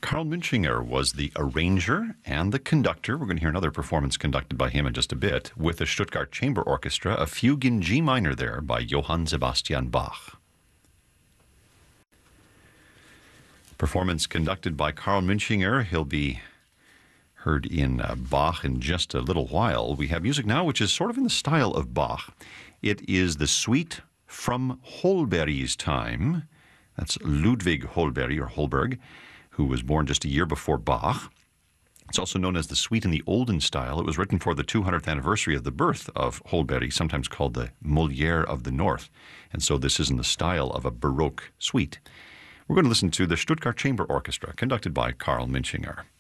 Karl Münchinger was the arranger and the conductor. We're going to hear another performance conducted by him in just a bit with the Stuttgart Chamber Orchestra, a fugue in G minor there by Johann Sebastian Bach. Performance conducted by Karl Münchinger. He'll be heard in Bach in just a little while. We have music now which is sort of in the style of Bach. It is the suite from Holberg's time. That's Ludwig Holberg, or Holberg, who was born just a year before Bach. It's also known as the suite in the Olden style. It was written for the 200th anniversary of the birth of Holberg, sometimes called the Molière of the North. And so this is in the style of a Baroque suite. We're going to listen to the Stuttgart Chamber Orchestra, conducted by Karl Münchinger.